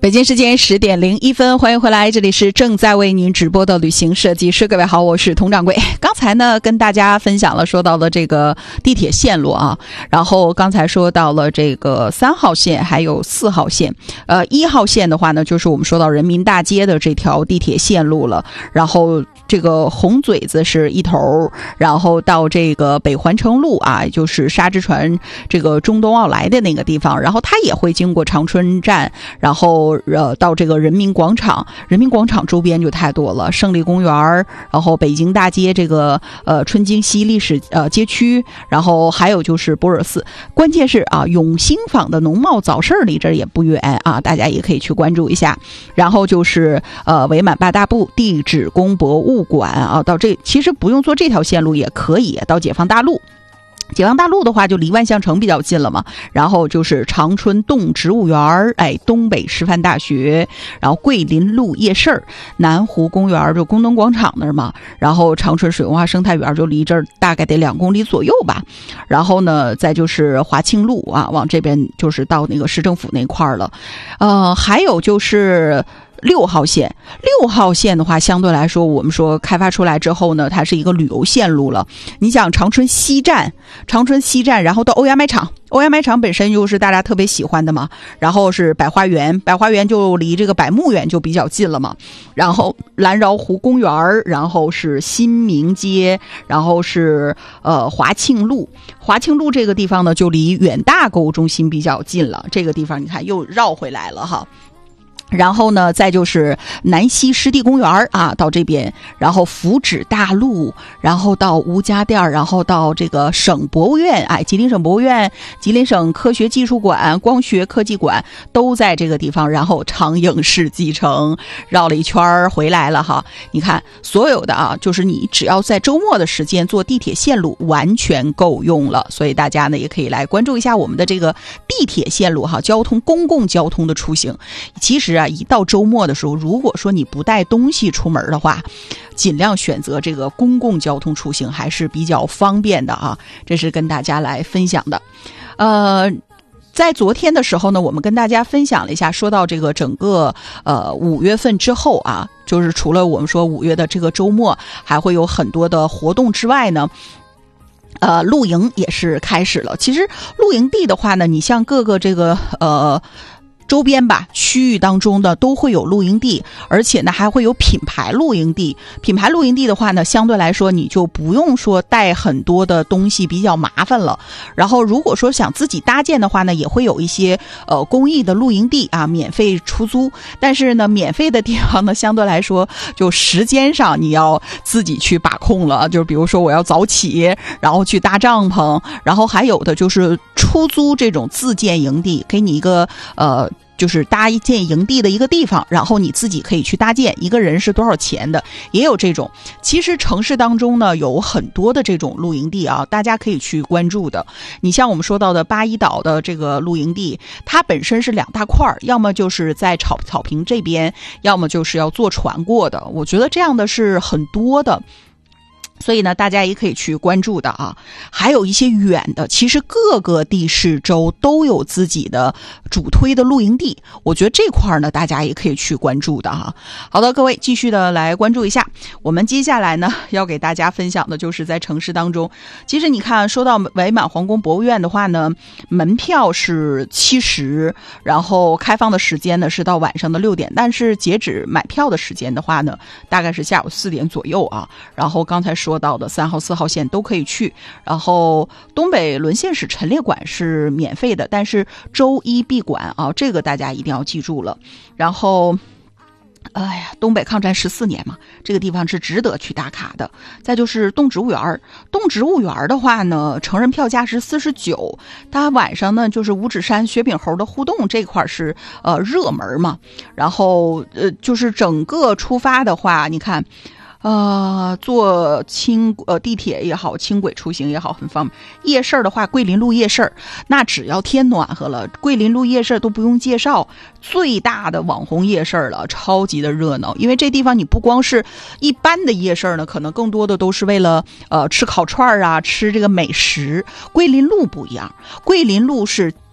北京时间10:01，欢迎回来，这里是正在为您直播的旅行设计师。各位好，我是佟掌柜。刚才呢跟大家分享了说到了这个地铁线路啊，然后刚才说到了这个3号线还有4号线。1号线的话呢，就是我们说到人民大街的这条地铁线路了，然后这个红嘴子是一头，然后到这个北环城路啊，就是沙之船这个中东奥莱的那个地方，然后它也会经过长春站，然后到这个人民广场，人民广场周边就太多了，胜利公园，然后北京大街这个春京西历史街区，然后还有就是博尔寺，关键是啊永兴坊的农贸早市离这儿也不远啊，大家也可以去关注一下。然后就是伪满八大部地质工博物馆啊，到这其实不用坐这条线路也可以到解放大路。解放大路的话就离万象城比较近了嘛，然后就是长春动植物园，东北师范大学，然后桂林路夜市，南湖公园就工农广场那儿嘛，然后长春水文化生态园就离这儿大概得2公里左右吧，然后呢再就是华庆路啊，往这边就是到那个市政府那块儿了，还有就是6号线，6号线的话相对来说我们说开发出来之后呢，它是一个旅游线路了。你想长春西站，然后到欧亚卖场，欧亚卖场本身就是大家特别喜欢的嘛，然后是百花园，百花园就离这个百慕园就比较近了嘛，然后蓝饶湖公园，然后是新民街，然后是华庆路，华庆路这个地方呢就离远大购物中心比较近了，这个地方你看又绕回来了哈。然后呢再就是南溪湿地公园啊，到这边，然后福祉大路，然后到吴家店，然后到这个省博物院，吉林省博物院、吉林省科学技术馆、光学科技馆都在这个地方，然后长影世纪城绕了一圈回来了哈。你看所有的啊，就是你只要在周末的时间坐地铁线路完全够用了，所以大家呢也可以来关注一下我们的这个地铁线路哈，公共交通的出行。其实啊，一到周末的时候，如果说你不带东西出门的话，尽量选择这个公共交通出行还是比较方便的啊，这是跟大家来分享的。在昨天的时候呢，我们跟大家分享了一下，说到这个整个5月份之后啊，就是除了我们说5月的这个周末还会有很多的活动之外呢，露营也是开始了。其实露营地的话呢，你像各个这个周边吧区域当中的都会有露营地，而且呢还会有品牌露营地。品牌露营地的话呢，相对来说你就不用说带很多的东西，比较麻烦了。然后如果说想自己搭建的话呢，也会有一些公益的露营地啊，免费出租。但是呢，免费的地方呢，相对来说就时间上你要自己去把控了。就是比如说我要早起，然后去搭帐篷，然后还有的就是出租这种自建营地，给你一个就是搭一建营地的一个地方，然后你自己可以去搭建，一个人是多少钱的，也有这种。其实城市当中呢有很多的这种露营地啊，大家可以去关注的。你像我们说到的八一岛的这个露营地，它本身是2大块，要么就是在草坪这边，要么就是要坐船过的。我觉得这样的是很多的。所以呢，大家也可以去关注的啊。还有一些远的，其实各个地市州都有自己的主推的露营地，我觉得这块呢，大家也可以去关注的哈。好的，各位继续的来关注一下。我们接下来呢，要给大家分享的就是在城市当中，其实你看，说到伪满皇宫博物院的话呢，门票是70，然后开放的时间呢是到晚上的6点，但是截止买票的时间的话呢，大概是下午4点左右啊。然后刚才说到的3号、4号线都可以去，然后东北沦陷史陈列馆是免费的，但是周一闭馆啊，这个大家一定要记住了。然后东北抗战14年嘛，这个地方是值得去打卡的。再就是动植物园，动植物园的话呢，成人票价是49，它晚上呢就是五指山雪饼猴的互动这块是热门嘛。然后就是整个出发的话，你看坐地铁也好，轻轨出行也好，很方便。夜市的话，桂林路夜市，那只要天暖和了，桂林路夜市都不用介绍，最大的网红夜市了，超级的热闹。因为这地方你不光是一般的夜市呢，可能更多的都是为了吃烤串啊，吃这个美食。桂林路不一样，桂林路是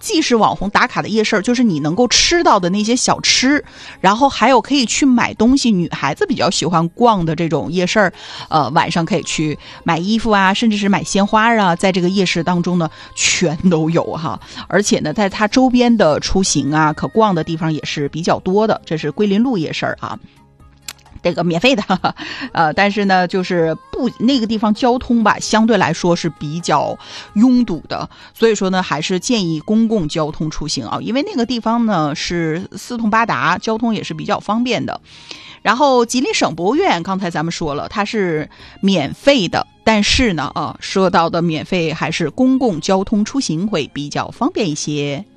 既是网红打卡的夜市，就是你能够吃到的那些小吃，然后还有可以去买东西，女孩子比较喜欢逛的这种夜市，晚上可以去买衣服啊，甚至是买鲜花啊，在这个夜市当中呢全都有哈。而且呢，在它周边的出行啊，可逛的地方也是比较多的。这是桂林路夜市啊。这个免费的，但是呢，就是那个地方交通吧，相对来说是比较拥堵的，所以说呢，还是建议公共交通出行啊，因为那个地方呢是四通八达，交通也是比较方便的。然后吉林省博物院，刚才咱们说了，它是免费的，但是呢，说到的免费还是公共交通出行会比较方便一些。